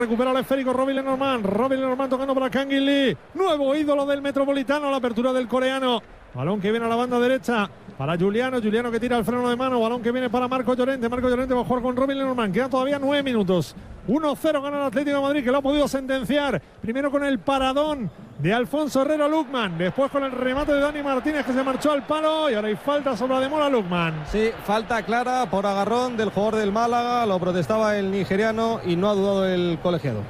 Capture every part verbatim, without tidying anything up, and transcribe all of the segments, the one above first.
Recupera el esférico Robin Lenormand. Robin Lenormand tocando para Kangin Lee. Nuevo ídolo del Metropolitano. La apertura del coreano. Balón que viene a la banda derecha para Giuliano. Giuliano que tira el freno de mano. Balón que viene para Marco Llorente. Marco Llorente va a jugar con Robin Lenormand. Quedan todavía nueve minutos. uno cero gana el Atlético de Madrid, que lo ha podido sentenciar. Primero con el paradón de Alfonso Herrero Lukman. Después con el remate de Dani Martínez, que se marchó al palo. Y ahora hay falta sobre la de Mola Lukman. Sí, falta clara por agarrón del jugador del Málaga. Lo protestaba el nigeriano y no ha dudado el colegiado.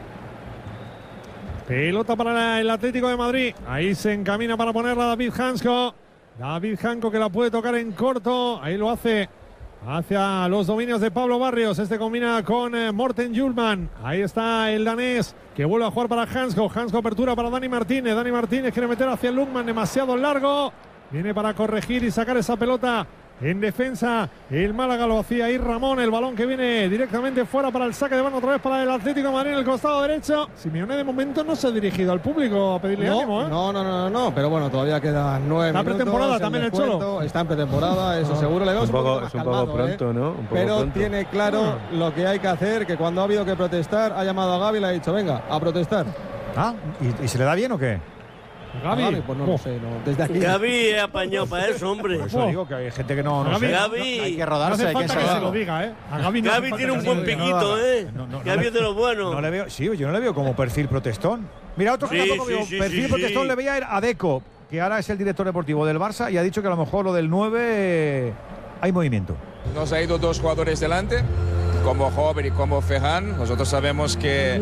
Pelota para el Atlético de Madrid. Ahí se encamina para ponerla David Hansko. David Hansko que la puede tocar en corto. Ahí lo hace hacia los dominios de Pablo Barrios. Este combina con eh, Morten Hjulman. Ahí está el danés que vuelve a jugar para Hansko. Hansko apertura para Dani Martínez. Dani Martínez quiere meter hacia Lukman. Demasiado largo. Viene para corregir y sacar esa pelota. En defensa, el Málaga lo hacía ahí Ramón, el balón que viene directamente fuera para el saque de mano otra vez para el Atlético de Madrid en el costado derecho. Simeone de momento no se ha dirigido al público a pedirle no, ánimo, ¿eh? No, no, no, no, pero bueno, todavía quedan nueve está minutos. Está pretemporada también el Cholo. Está en pretemporada, eso no. seguro. Le vemos un poco, un poco es un calmado, poco pronto, ¿eh? ¿no? Un poco pero pronto. Tiene claro no. lo que hay que hacer, que cuando ha habido que protestar, ha llamado a Gavi y le ha dicho, venga, a protestar. Ah, ¿y, y se le da bien o qué? Gavi, Gavi, pues no oh. lo sé, no. Desde aquí. Gavi es apañado para eso, hombre. Por eso oh. digo que hay gente que no, no Gavi, sé. Gavi, no, hay que rodarse, no hay que falta que se lo diga, ¿eh? A Gavi, no Gavi tiene un buen piquito, ¿eh? No, no, no Gavi le, es de los buenos. No le veo, sí, yo no le veo como perfil protestón. Mira, otro que sí, tampoco sí, veo sí, perfil sí, protestón sí. le veía a Deco, que ahora es el director deportivo del Barça y ha dicho que a lo mejor lo del nueve eh, hay movimiento. Nos ha ido dos jugadores delante, como Hover y como Fehan. Nosotros sabemos que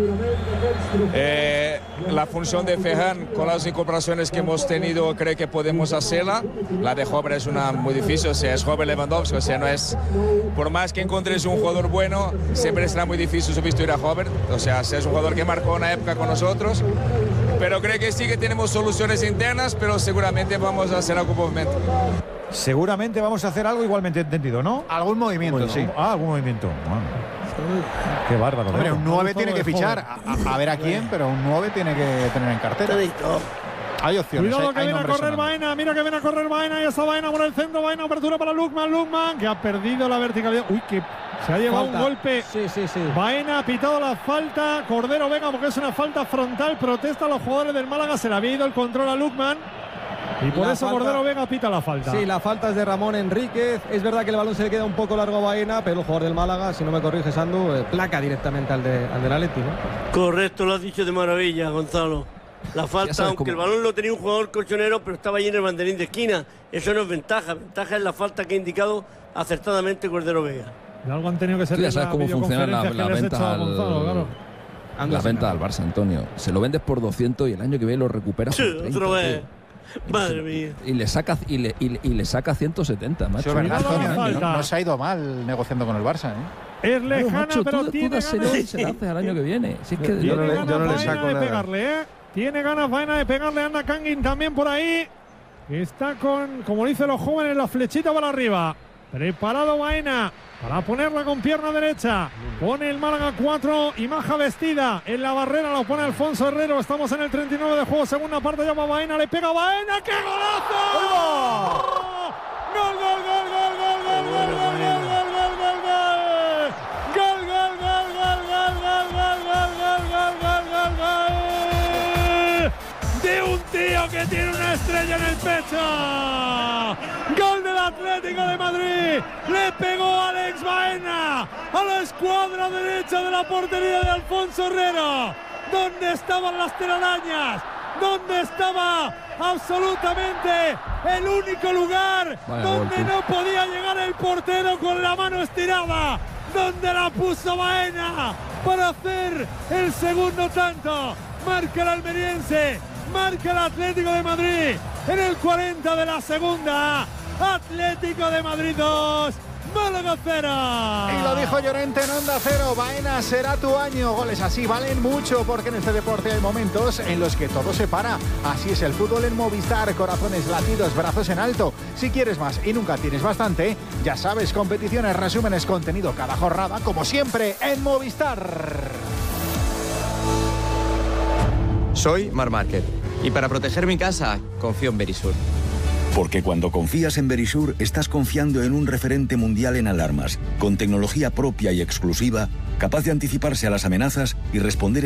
eh, la función de Fehan, con las incorporaciones que hemos tenido, creo que podemos hacerla. La de Hover es una muy difícil, o sea, es Hover Lewandowski, o sea, no es... Por más que encontres un jugador bueno, siempre será muy difícil sustituir a Hover. O sea, es un jugador que marcó una época con nosotros. Pero creo que sí que tenemos soluciones internas, pero seguramente vamos a hacer algún movimiento. Seguramente vamos a hacer algo igualmente entendido, ¿no? Algún movimiento, bueno, sí. Ah, algún movimiento. Bueno. Qué bárbaro. Hombre, un nueve tiene que de fichar. A, a ver a quién, pero un nueve tiene que tener en cartera. Hay opciones. Cuidado hay, que hay viene a correr Baena. Mira que viene a correr Baena. Y está Baena por el centro. Baena, apertura para Lukman. Lukman que ha perdido la verticalidad. Uy, que se ha llevado Falta. un golpe. Sí, sí, sí. Baena ha pitado la falta. Cordero Vega, porque es una falta frontal. Protesta a los jugadores del Málaga. Se le había ido el control a Lukman. Y por La eso falta, Cordero Vega pita la falta. Sí, la falta es de Ramón Enríquez. Es verdad que el balón se le queda un poco largo a Baena, pero el jugador del Málaga, si no me corriges, Andu, eh, placa directamente al, de, al del Atleti, ¿no? Correcto, lo has dicho de maravilla, Gonzalo. La falta, aunque cómo. el balón lo tenía un jugador colchonero, pero estaba ahí en el banderín de esquina. Eso no es ventaja. Ventaja es la falta que ha indicado acertadamente Cordero Vega. Y algo han tenido que ser. Tú ya sabes cómo funcionan las la ventas al... claro. Las ventas al Barça, Antonio. Se lo vendes por doscientos y el año que viene lo recuperas por treinta. Otra vez. Madre mía. Y le saca, y le, y le, y le saca ciento setenta, macho. Sí, verdad, Antonio, no, no, no se ha ido mal negociando con el Barça, ¿eh? Es lejana, no, macho, pero tú, tiene tú dáselo ganas. y se la hace al año que viene. Si es que tiene yo no le, ganas yo no le Baena saco de nada. pegarle, ¿eh? Tiene ganas Baena de pegarle. Anda Kangin también por ahí. Está con, como dicen los jóvenes, la flechita para arriba. Preparado Baena para ponerla con pierna derecha. Pone el Málaga cuatro y Maja vestida. En la barrera lo pone Alfonso Herrero. Estamos en el treinta y nueve de juego. Segunda parte, llama Baena. Le pega Baena. ¡Qué golazo! ¡Gol, gol, gol, gol, gol, gol, gol, gol, gol, gol, gol, gol, gol! ¡Gol, gol, gol, gol, gol, gol, gol, gol, gol, gol, gol, gol! De un tío que tiene una estrella en el pecho. Gol del Atlético de Madrid. Le pegó Alex Baena a la escuadra derecha de la portería de Alfonso Herrero. ¿Dónde estaban las telarañas? ¿Dónde estaba absolutamente el único lugar Vaya donde golpe. no podía llegar el portero con la mano estirada? ¿Dónde la puso Baena para hacer el segundo tanto? Marca el almeriense. Marca el Atlético de Madrid en el cuarenta de la segunda. Atlético de Madrid dos, Málaga cero. Y lo dijo Llorente en Onda Cero. Baena, será tu año. Goles así valen mucho, porque en este deporte hay momentos en los que todo se para. Así es el fútbol en Movistar. Corazones latidos, brazos en alto. Si quieres más y nunca tienes bastante, ya sabes, competiciones, resúmenes, contenido cada jornada, como siempre en Movistar. Soy Marc Márquez y para proteger mi casa confío en Verisur. Porque cuando confías en Verisur, estás confiando en un referente mundial en alarmas, con tecnología propia y exclusiva, capaz de anticiparse a las amenazas y responder